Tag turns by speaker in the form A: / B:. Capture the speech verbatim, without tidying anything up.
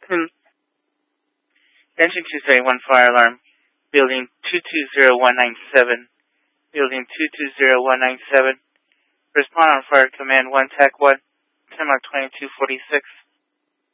A: Hmm. Engine two seventy-one fire alarm. Building two two zero one nine seven. Building two two zero one nine seven. Respond on fire command one T A C one. Time twenty-two forty-six.